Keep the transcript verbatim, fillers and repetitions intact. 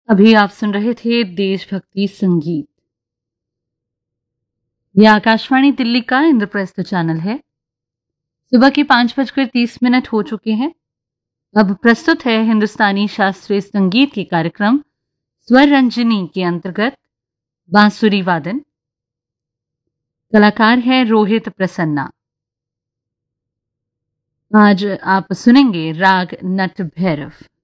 अभी आप सुन रहे थे देशभक्ति संगीत। यह आकाशवाणी दिल्ली का इंद्रप्रस्थ चैनल है। सुबह के पांच बजकर तीस मिनट हो चुके हैं। अब प्रस्तुत है हिंदुस्तानी शास्त्रीय संगीत के कार्यक्रम स्वर रंजनी के अंतर्गत बांसुरी वादन। कलाकार है रोहित प्रसन्ना। आज आप सुनेंगे राग नट भैरव।